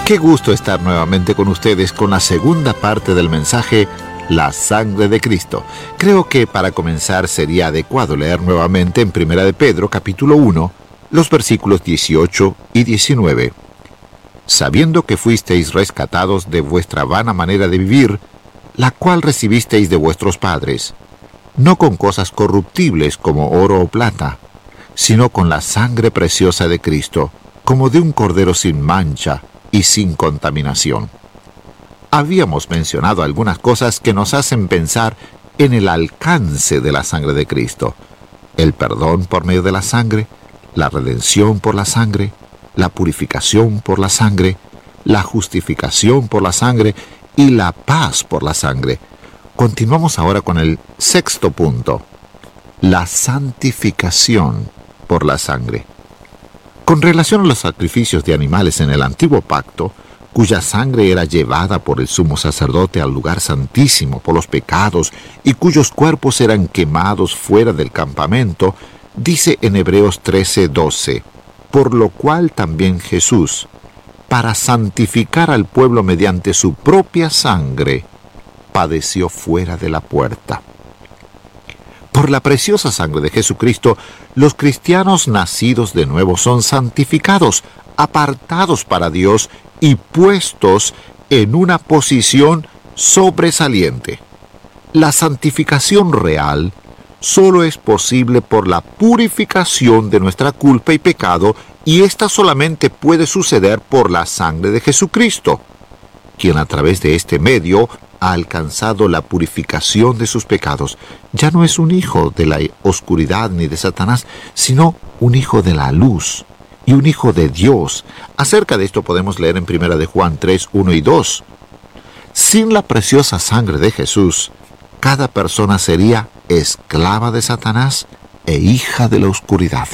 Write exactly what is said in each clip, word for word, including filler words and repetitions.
Qué gusto estar nuevamente con ustedes con la segunda parte del mensaje La sangre de Cristo. Creo que para comenzar sería adecuado leer nuevamente en Primera de Pedro, capítulo uno, los versículos dieciocho y diecinueve. Sabiendo que fuisteis rescatados de vuestra vana manera de vivir, la cual recibisteis de vuestros padres, no con cosas corruptibles como oro o plata, sino con la sangre preciosa de Cristo, como de un cordero sin mancha y sin contaminación. Habíamos mencionado algunas cosas que nos hacen pensar en el alcance de la sangre de Cristo: el perdón por medio de la sangre, la redención por la sangre, la purificación por la sangre, la justificación por la sangre y la paz por la sangre. Continuamos ahora con el sexto punto: la santificación por la sangre. Con relación a los sacrificios de animales en el antiguo pacto, cuya sangre era llevada por el sumo sacerdote al lugar santísimo por los pecados y cuyos cuerpos eran quemados fuera del campamento, dice en Hebreos trece doce, por lo cual también Jesús, para santificar al pueblo mediante su propia sangre, padeció fuera de la puerta. Por la preciosa sangre de Jesucristo, los cristianos nacidos de nuevo son santificados, apartados para Dios y puestos en una posición sobresaliente. La santificación real solo es posible por la purificación de nuestra culpa y pecado, y esta solamente puede suceder por la sangre de Jesucristo, quien a través de este medio ha alcanzado la purificación de sus pecados. Ya no es un hijo de la oscuridad ni de Satanás, sino un hijo de la luz y un hijo de Dios. Acerca de esto podemos leer en Primera de Juan tres, uno y dos. Sin la preciosa sangre de Jesús, cada persona sería esclava de Satanás e hija de la oscuridad.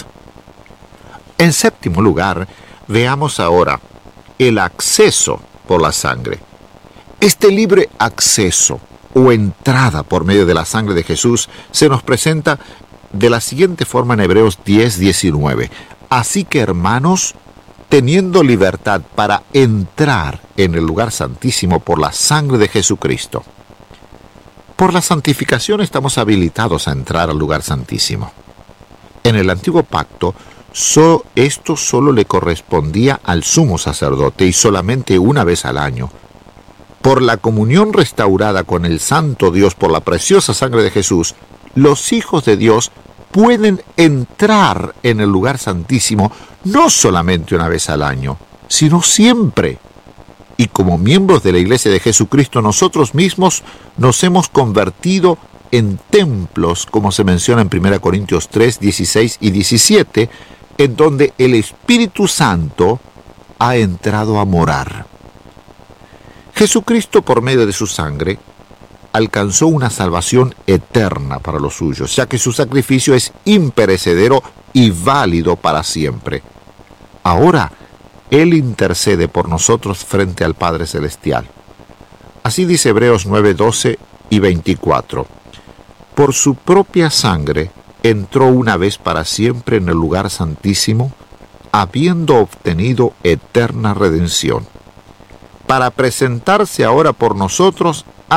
En séptimo lugar, veamos ahora el acceso por la sangre. Este libre acceso o entrada por medio de la sangre de Jesús se nos presenta de la siguiente forma en Hebreos diez, diecinueve. Así que, hermanos, teniendo libertad para entrar en el lugar santísimo por la sangre de Jesucristo. Por la santificación estamos habilitados a entrar al lugar santísimo. En el antiguo pacto, so, esto solo le correspondía al sumo sacerdote y solamente una vez al año. Por la comunión restaurada con el Santo Dios por la preciosa sangre de Jesús, los hijos de Dios pueden entrar en el lugar santísimo no solamente una vez al año, sino siempre. Y como miembros de la Iglesia de Jesucristo, nosotros mismos nos hemos convertido en templos, como se menciona en Primera Corintios tres, dieciséis y diecisiete, en donde el Espíritu Santo ha entrado a morar. Jesucristo, por medio de su sangre, alcanzó una salvación eterna para los suyos, ya que su sacrificio es imperecedero y válido para siempre. Ahora, Él intercede por nosotros frente al Padre Celestial. Así dice Hebreos nueve, doce y veinticuatro. Por su propia sangre entró una vez para siempre en el lugar santísimo, habiendo obtenido eterna redención, para presentarse ahora por nosotros